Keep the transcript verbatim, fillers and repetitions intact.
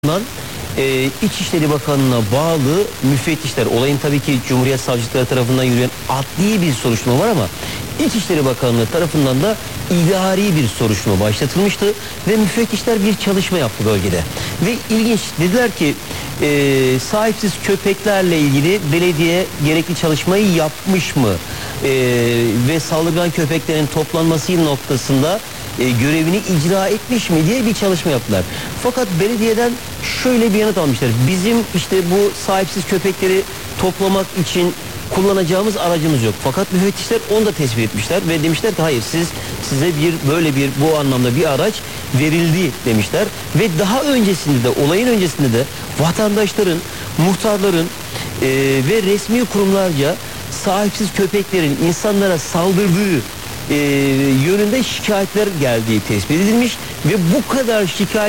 tarafından e, İçişleri Bakanlığı'na bağlı müfettişler, olayın tabii ki Cumhuriyet Savcılıkları tarafından yürüyen adli bir soruşturma var ama İçişleri Bakanlığı tarafından da idari bir soruşturma başlatılmıştı ve müfettişler bir çalışma yaptı bölgede. Ve ilginç, dediler ki e, sahipsiz köpeklerle ilgili belediye gerekli çalışmayı yapmış mı? E, ve saldırgan köpeklerin toplanması noktasında e, görevini icra etmiş mi diye bir çalışma yaptılar. Fakat belediyeden şöyle bir yanıt almışlar. Bizim işte bu sahipsiz köpekleri toplamak için kullanacağımız aracımız yok. Fakat müfettişler onu da tespit etmişler ve demişler ki hayır, siz size bir böyle bir bu anlamda bir araç verildi demişler. Ve daha öncesinde de, olayın öncesinde de vatandaşların, muhtarların e, ve resmi kurumlarca sahipsiz köpeklerin insanlara saldırdığı e, yönünde şikayetler geldiği tespit edilmiş ve bu kadar şikayet